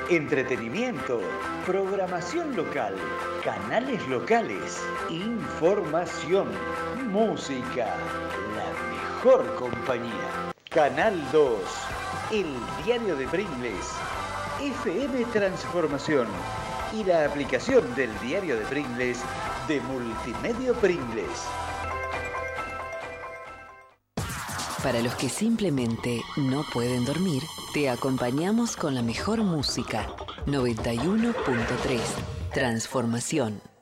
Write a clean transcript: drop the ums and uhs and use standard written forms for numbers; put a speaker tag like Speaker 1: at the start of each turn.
Speaker 1: entretenimiento, programación local, canales locales, información, música, la mejor compañía. Canal 2, el diario de Pringles, FM Transformación y la aplicación del diario de Pringles de Multimedia Pringles.
Speaker 2: Para los que simplemente no pueden dormir, te acompañamos con la mejor música. 91.3 Transformación.